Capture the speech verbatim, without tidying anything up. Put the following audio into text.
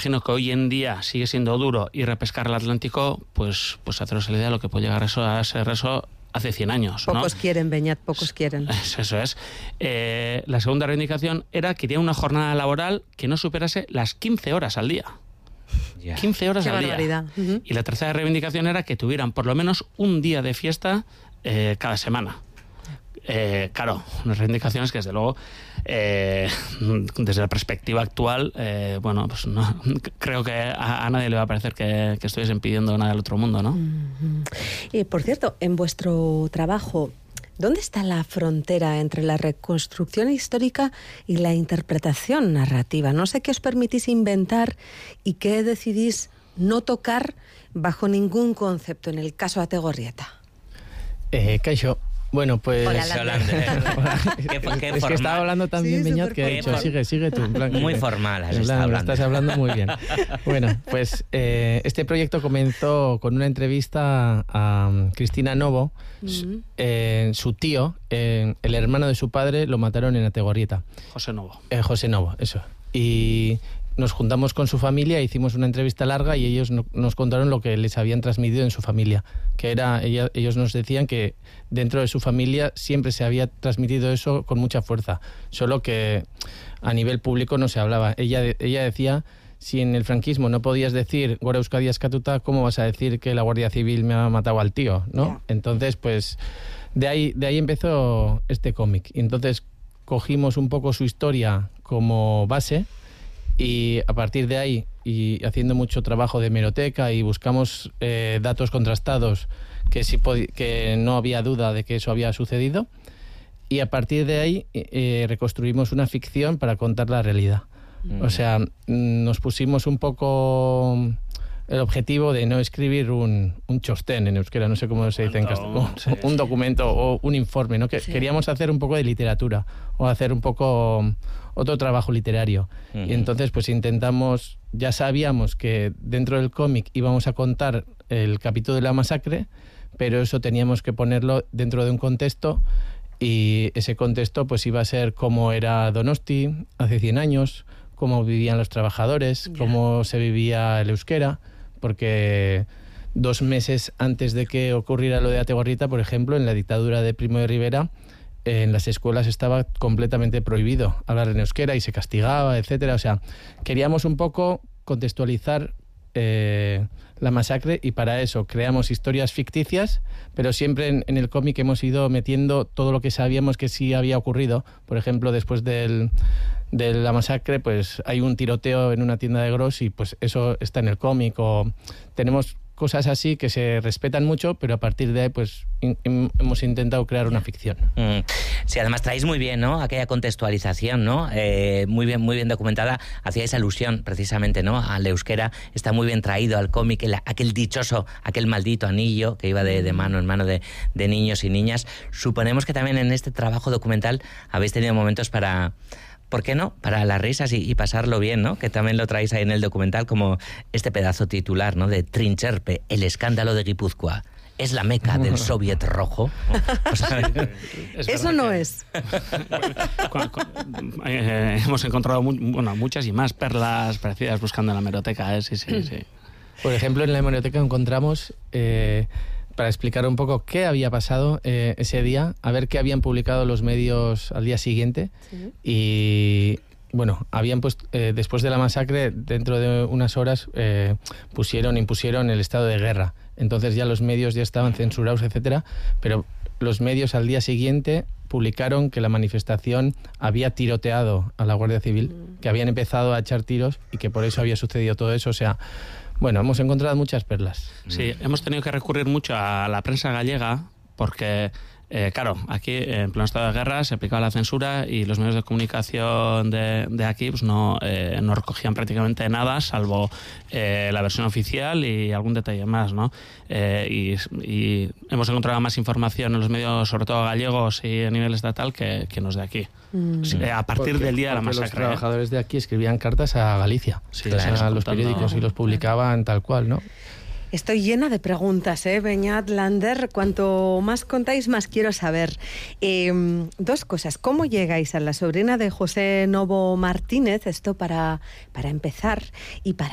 imagino que hoy en día sigue siendo duro ir a pescar el Atlántico, pues, pues haceros la idea de lo que puede llegar eso, a ser eso hace cien años. Pocos ¿no? quieren, Beñat, pocos quieren. Eso es. Eh, la segunda reivindicación era que quería una jornada laboral que no superase las quince horas al día. Yeah. quince horas Qué al barbaridad. día. Uh-huh. Y la tercera reivindicación era que tuvieran por lo menos un día de fiesta eh, cada semana. Eh, claro, unas reivindicaciones que desde luego eh, desde la perspectiva actual eh, bueno, pues no, creo que a, a nadie le va a parecer que, que estuviesen pidiendo nada del otro mundo, ¿no? Uh-huh. Y por cierto, en vuestro trabajo, ¿dónde está la frontera entre la reconstrucción histórica y la interpretación narrativa? No sé qué os permitís inventar y qué decidís no tocar bajo ningún concepto en el caso Ategorrieta. Eh, Kaixo. Bueno, pues... Hola, Lander. ¿Qué, qué es que estaba hablando también sí, Beñat, que ha dicho, sigue, sigue tú. Plan, muy formal has plan, estado hablando. Estás hablando muy bien. Bueno, pues eh, este proyecto comenzó con una entrevista a um, Cristina Novo. Uh-huh. eh, su tío, eh, el hermano de su padre, lo mataron en Ategorrieta. José Novo. Eh, José Novo, eso. Y... nos juntamos con su familia, hicimos una entrevista larga y ellos no, nos contaron lo que les habían transmitido en su familia, que era, ella, ellos nos decían que dentro de su familia siempre se había transmitido eso con mucha fuerza, solo que a nivel público no se hablaba. Ella, ella decía, si en el franquismo no podías decir Gora Euskadi Eskatuta, ¿cómo vas a decir que la Guardia Civil me ha matado al tío? ¿No? Yeah. Entonces, pues de ahí, de ahí empezó este cómic. Y entonces cogimos un poco su historia como base. Y a partir de ahí, y haciendo mucho trabajo de hemeroteca y buscamos eh, datos contrastados que, si pod- que no había duda de que eso había sucedido, y a partir de ahí eh, reconstruimos una ficción para contar la realidad. Mm. O sea, nos pusimos un poco el objetivo de no escribir un, un chostén en euskera, no sé cómo se dice en castellano, sí, un sí. documento o un informe, ¿no? Que sí. Queríamos hacer un poco de literatura o hacer un poco otro trabajo literario. Uh-huh. Y entonces pues intentamos, ya sabíamos que dentro del cómic íbamos a contar el capítulo de la masacre, pero eso teníamos que ponerlo dentro de un contexto, y ese contexto pues iba a ser cómo era Donosti hace cien años, cómo vivían los trabajadores, yeah. cómo se vivía el euskera, porque dos meses antes de que ocurriera lo de Ategorrieta, por ejemplo, en la dictadura de Primo de Rivera, en las escuelas estaba completamente prohibido hablar en euskera y se castigaba, etcétera. O sea, queríamos un poco contextualizar eh, la masacre, y para eso creamos historias ficticias, pero siempre en, en el cómic hemos ido metiendo todo lo que sabíamos que sí había ocurrido. Por ejemplo, después del, de la masacre, pues hay un tiroteo en una tienda de Gros y pues eso está en el cómic, o tenemos cosas así que se respetan mucho, pero a partir de ahí pues in, in, hemos intentado crear una ficción. Mm. Sí, además traéis muy bien, ¿no? Aquella contextualización, ¿no? Eh, muy bien, muy bien documentada. Hacíais alusión precisamente, ¿no? Al euskera. Está muy bien traído al cómic, el, aquel dichoso, aquel maldito anillo que iba de, de mano en mano de, de niños y niñas. Suponemos que también en este trabajo documental habéis tenido momentos para... ¿por qué no? Para las risas y, y pasarlo bien, ¿no? Que también lo traéis ahí en el documental, como este pedazo titular, ¿no? De Trincherpe, el escándalo de Guipúzcoa. ¿Es la meca del soviet rojo? O sea, es Eso no que... es. Cu- cu- eh, hemos encontrado mu- bueno, muchas y más perlas parecidas buscando en la hemeroteca, ¿eh? Sí, sí, sí. Por ejemplo, en la hemeroteca encontramos... Eh, para explicar un poco qué había pasado eh, ese día, a ver qué habían publicado los medios al día siguiente. Sí. Y bueno, habían puesto, eh, después de la masacre, dentro de unas horas, eh, pusieron, impusieron el estado de guerra. Entonces ya los medios ya estaban censurados, etcétera, pero los medios al día siguiente publicaron que la manifestación había tiroteado a la Guardia Civil, mm. que habían empezado a echar tiros y que por eso había sucedido todo eso. O sea, bueno, hemos encontrado muchas perlas. Sí, hemos tenido que recurrir mucho a la prensa gallega porque, eh, claro, aquí en pleno estado de guerra se aplicaba la censura y los medios de comunicación de, de aquí pues no, eh, no recogían prácticamente nada, salvo eh, la versión oficial y algún detalle más, ¿no? Eh, y, y hemos encontrado más información en los medios, sobre todo gallegos y a nivel estatal, que, que los de aquí. Mm. Sí, a partir porque, del día de la masacre. Los trabajadores de aquí escribían cartas a Galicia, sí, claro, a los periódicos, y los publicaban tal cual, ¿no? Estoy llena de preguntas, ¿eh, Beñat, Lander? Cuanto más contáis, más quiero saber. Eh, dos cosas. ¿Cómo llegáis a la sobrina de José Novo Martínez? Esto para, para empezar. Y para